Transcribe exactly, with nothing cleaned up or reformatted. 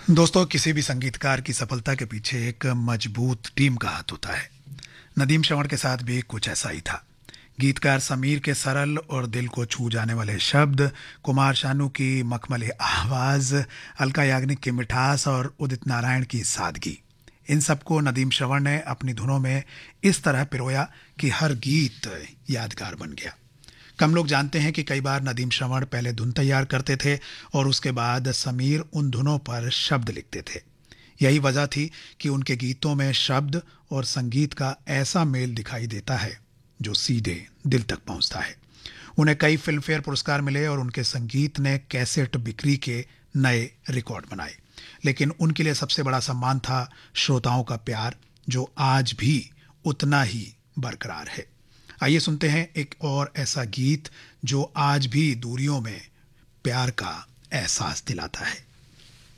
दोस्तों, किसी भी संगीतकार की सफलता के पीछे एक मजबूत टीम का हाथ होता है। नदीम श्रवण के साथ भी कुछ ऐसा ही था। गीतकार समीर के सरल और दिल को छू जाने वाले शब्द, कुमार शानू की मखमली आवाज, अलका याग्निक की मिठास और उदित नारायण की सादगी, इन सबको नदीम श्रवण ने अपनी धुनों में इस तरह पिरोया कि हर गीत यादगार बन गया। कम लोग जानते हैं कि कई बार नदीम श्रवण पहले धुन तैयार करते थे और उसके बाद समीर उन धुनों पर शब्द लिखते थे। यही वजह थी कि उनके गीतों में शब्द और संगीत का ऐसा मेल दिखाई देता है जो सीधे दिल तक पहुंचता है। उन्हें कई फिल्म फेयर पुरस्कार मिले और उनके संगीत ने कैसेट बिक्री के नए रिकॉर्ड बनाए। लेकिन उनके लिए सबसे बड़ा सम्मान था श्रोताओं का प्यार, जो आज भी उतना ही बरकरार है। आइए सुनते हैं एक और ऐसा गीत जो आज भी दूरियों में प्यार का एहसास दिलाता है।